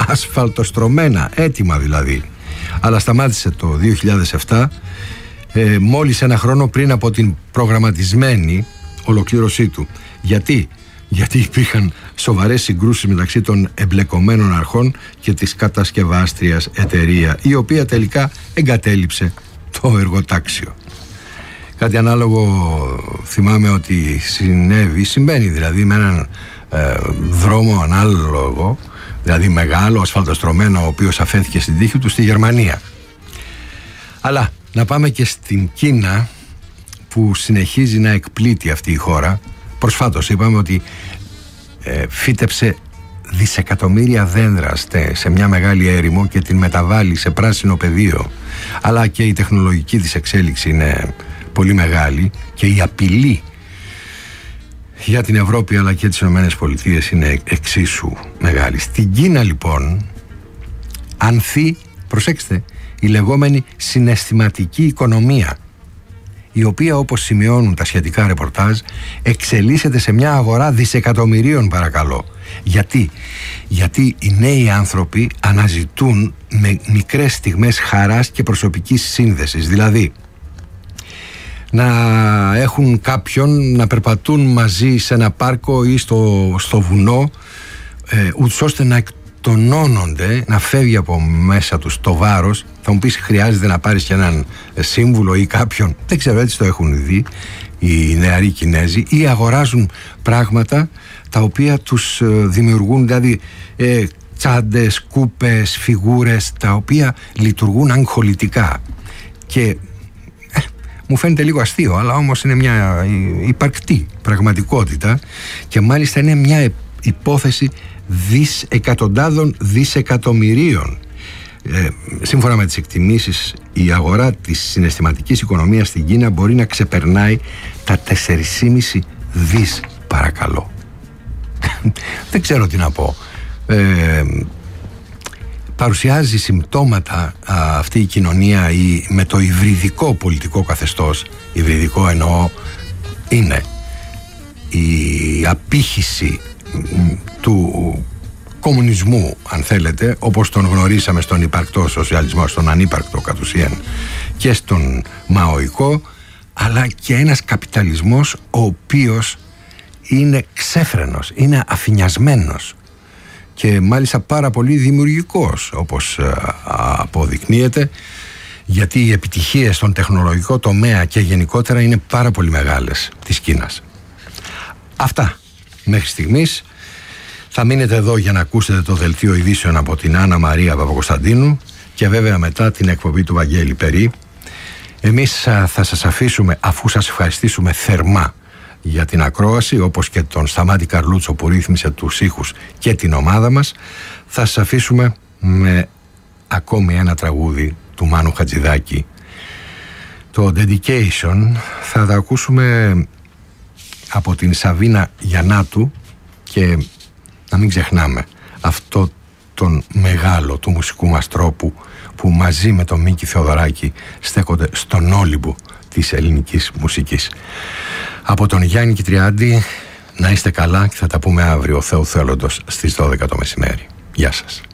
ασφαλτοστρωμένα, έτοιμα δηλαδή. Αλλά σταμάτησε το 2007, μόλις ένα χρόνο πριν από την προγραμματισμένη ολοκλήρωσή του. Γιατί υπήρχαν σοβαρές συγκρούσεις μεταξύ των εμπλεκομένων αρχών και της κατασκευάστριας εταιρεία, η οποία τελικά εγκατέλειψε το εργοτάξιο. Κάτι ανάλογο θυμάμαι ότι συμβαίνει δηλαδή με έναν δρόμο ανάλογο, δηλαδή μεγάλο, ασφαλτοστρωμένο, ο οποίος αφέθηκε στην τύχη του στη Γερμανία. Αλλά να πάμε και στην Κίνα, που συνεχίζει να εκπλήττει αυτή η χώρα. Προσφάτως είπαμε ότι φύτεψε δισεκατομμύρια δέντρα σε μια μεγάλη έρημο και την μεταβάλλει σε πράσινο πεδίο. Αλλά και η τεχνολογική της εξέλιξη είναι πολύ μεγάλη και η απειλή για την Ευρώπη αλλά και τις Ηνωμένες Πολιτείες είναι εξίσου μεγάλη. Στην Κίνα λοιπόν ανθεί, προσέξτε, η λεγόμενη συναισθηματική οικονομία, η οποία, όπως σημειώνουν τα σχετικά ρεπορτάζ, εξελίσσεται σε μια αγορά δισεκατομμυρίων, παρακαλώ. Γιατί οι νέοι άνθρωποι αναζητούν με μικρές στιγμές χαράς και προσωπικής σύνδεσης. Δηλαδή, να έχουν κάποιον να περπατούν μαζί σε ένα πάρκο ή στο βουνό, ούτως ώστε να εκτονώνονται, να φεύγει από μέσα τους το βάρος. Θα μου πεις, χρειάζεται να πάρεις και έναν σύμβουλο ή κάποιον, δεν ξέρω, έτσι το έχουν δει οι νεαροί Κινέζοι, ή αγοράζουν πράγματα τα οποία τους δημιουργούν, δηλαδή τσάντες, κούπες, φιγούρες, τα οποία λειτουργούν αγχολητικά. Και μου φαίνεται λίγο αστείο, αλλά όμως είναι μια υπαρκτή πραγματικότητα και μάλιστα είναι μια υπόθεση εκατοντάδων δισεκατομμυρίων. Σύμφωνα με τις εκτιμήσεις, η αγορά της συναισθηματικής οικονομίας στην Κίνα μπορεί να ξεπερνάει τα 4,5 δις, παρακαλώ. Δεν ξέρω τι να πω. Παρουσιάζει συμπτώματα αυτή η κοινωνία με το υβριδικό πολιτικό καθεστώς. Υβριδικό εννοώ είναι η απήχηση του κομμουνισμού, αν θέλετε, όπως τον γνωρίσαμε στον υπαρκτό σοσιαλισμό, στον ανύπαρκτο κατ' ουσίαν, και στον μαοϊκό, αλλά και ένας καπιταλισμός ο οποίος είναι ξέφρενος, είναι αφηνιασμένος και μάλιστα πάρα πολύ δημιουργικός, όπως αποδεικνύεται, γιατί οι επιτυχίες στον τεχνολογικό τομέα και γενικότερα είναι πάρα πολύ μεγάλες της Κίνας. Αυτά μέχρι στιγμής. Θα μείνετε εδώ για να ακούσετε το δελτίο ειδήσεων από την Άννα Μαρία Παπακοσταντίνου και βέβαια μετά την εκπομπή του Βαγγέλη Περί. Εμείς θα σας αφήσουμε, αφού σας ευχαριστήσουμε θερμά για την ακρόαση, όπως και τον Σταμάτη Καρλούτσο που ρύθμισε τους ήχους και την ομάδα μας, θα σας αφήσουμε με ακόμη ένα τραγούδι του Μάνου Χατζηδάκη, το Dedication. Θα τα ακούσουμε από την Σαβίνα Γιαννάτου και να μην ξεχνάμε αυτό τον μεγάλο του μουσικού μας τρόπου που μαζί με τον Μίκη Θεοδωράκη στέκονται στον Όλυμπο της ελληνικής μουσικής. Από τον Γιάννη Κιτριάντη, να είστε καλά και θα τα πούμε αύριο, Θεού θέλοντος, στις 12 το μεσημέρι. Γεια σας.